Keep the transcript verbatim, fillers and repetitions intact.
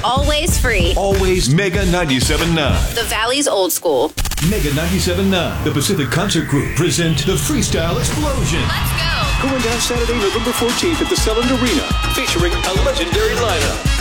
Always free. Always Mega ninety-seven point nine. The Valley's old school. Mega ninety-seven point nine. The Pacific Concert Group present the Freestyle Explosion. Let's go. Going down Saturday, November fourteenth at the Selland Arena, featuring a legendary lineup.